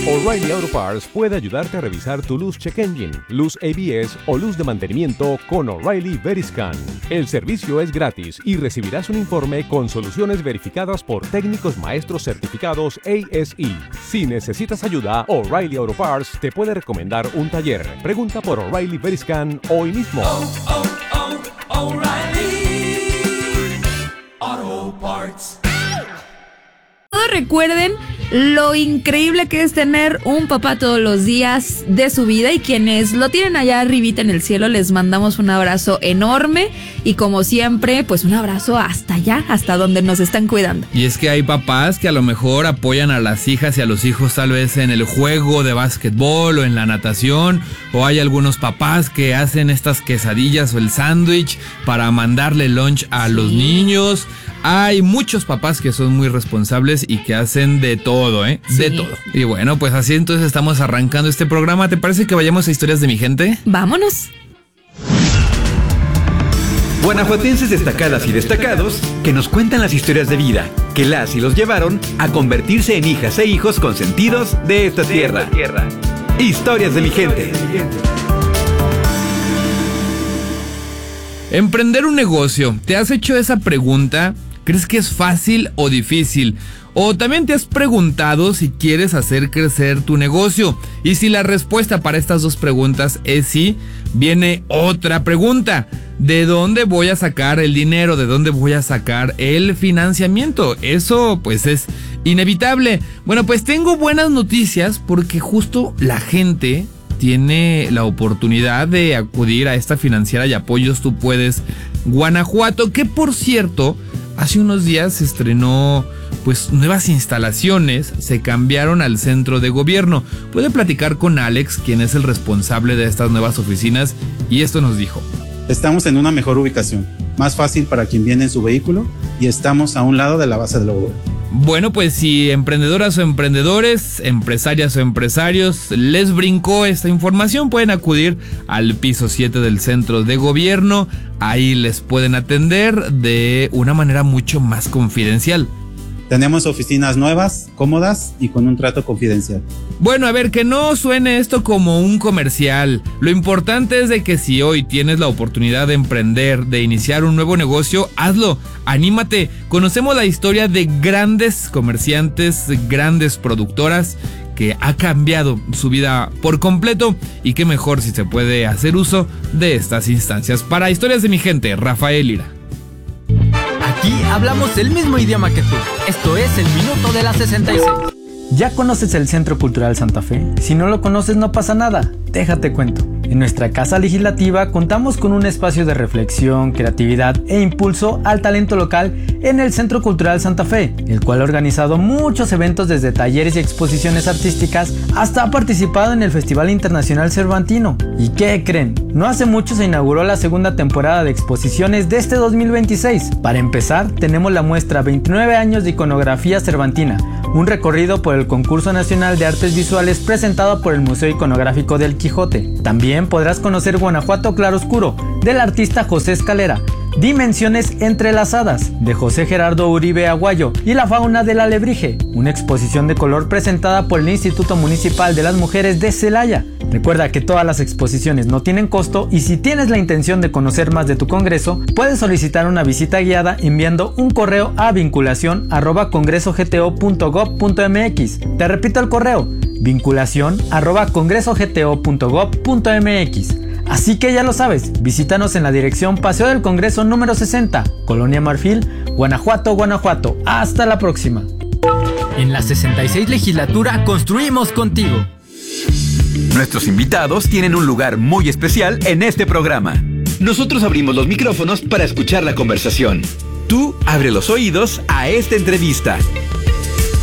O'Reilly Auto Parts puede ayudarte a revisar tu luz check engine, luz ABS o luz de mantenimiento con O'Reilly Veriscan. El servicio es gratis y recibirás un informe con soluciones verificadas por técnicos maestros certificados ASE. Si necesitas ayuda, O'Reilly Auto Parts te puede recomendar un taller. Pregunta por O'Reilly Veriscan hoy mismo. O'Reilly Auto Parts. Recuerden lo increíble que es tener un papá todos los días de su vida, y quienes lo tienen allá arribita en el cielo, les mandamos un abrazo enorme y, como siempre, pues un abrazo hasta allá, hasta donde nos están cuidando. Y es que hay papás que a lo mejor apoyan a las hijas y a los hijos tal vez en el juego de básquetbol o en la natación, o hay algunos papás que hacen estas quesadillas o el sándwich para mandarle lunch a los niños. Hay muchos papás que son muy responsables y que hacen de todo, ¿eh? Sí. De todo. Y bueno, pues así entonces estamos arrancando este programa. ¿Te parece que vayamos a Historias de mi gente? ¡Vámonos! Guanajuatenses destacadas y destacados que nos cuentan las historias de vida que las y los llevaron a convertirse en hijas e hijos consentidos de esta tierra. Historias de mi gente. Emprender un negocio. ¿Te has hecho esa pregunta? ¿Crees que es fácil o difícil? O también te has preguntado si quieres hacer crecer tu negocio. Y si la respuesta para estas dos preguntas es sí, viene otra pregunta. ¿De dónde voy a sacar el dinero? ¿De dónde voy a sacar el financiamiento? Eso pues es inevitable. Bueno, pues tengo buenas noticias porque justo la gente tiene la oportunidad de acudir a esta financiera y Apoyos Tú Puedes Guanajuato, que por cierto, hace unos días se estrenó pues nuevas instalaciones, se cambiaron al centro de gobierno. Puede platicar con Alex, quien es el responsable de estas nuevas oficinas, y esto nos dijo. Estamos en una mejor ubicación, más fácil para quien viene en su vehículo, y estamos a un lado de la base del Lobo. Bueno, pues si emprendedoras o emprendedores, empresarias o empresarios les brincó esta información, pueden acudir al piso 7 del centro de gobierno. Ahí les pueden atender de una manera mucho más confidencial. Tenemos oficinas nuevas, cómodas y con un trato confidencial. Bueno, a ver, que no suene esto como un comercial. Lo importante es de que si hoy tienes la oportunidad de emprender, de iniciar un nuevo negocio, hazlo, anímate. Conocemos la historia de grandes comerciantes, grandes productoras que ha cambiado su vida por completo, y qué mejor si se puede hacer uso de estas instancias. Para Historias de mi gente, Rafael Lira. Aquí hablamos el mismo idioma que tú. Esto es el Minuto de la 66. ¿Ya conoces el Centro Cultural Santa Fe? Si no lo conoces, no pasa nada. Déjate cuento. En nuestra Casa Legislativa contamos con un espacio de reflexión, creatividad e impulso al talento local en el Centro Cultural Santa Fe, el cual ha organizado muchos eventos, desde talleres y exposiciones artísticas hasta ha participado en el Festival Internacional Cervantino. ¿Y qué creen? No hace mucho se inauguró la segunda temporada de exposiciones de este 2026. Para empezar, tenemos la muestra 29 años de iconografía cervantina, un recorrido por el Concurso Nacional de Artes Visuales presentado por el Museo Iconográfico del Quijote. También podrás conocer Guanajuato Claroscuro, del artista José Escalera, Dimensiones Entrelazadas, de José Gerardo Uribe Aguayo, y La Fauna del Alebrije, una exposición de color presentada por el Instituto Municipal de las Mujeres de Celaya. Recuerda que todas las exposiciones no tienen costo, y si tienes la intención de conocer más de tu congreso, puedes solicitar una visita guiada enviando un correo a vinculación@congresogto.gov.mx. Te repito el correo: vinculación@congresogto.gov.mx. Así que ya lo sabes, visítanos en la dirección Paseo del Congreso número 60, Colonia Marfil, Guanajuato, Guanajuato. Hasta la próxima. En la 66 legislatura construimos contigo. Nuestros invitados tienen un lugar muy especial en este programa. Nosotros abrimos los micrófonos para escuchar la conversación. Tú abre los oídos a esta entrevista.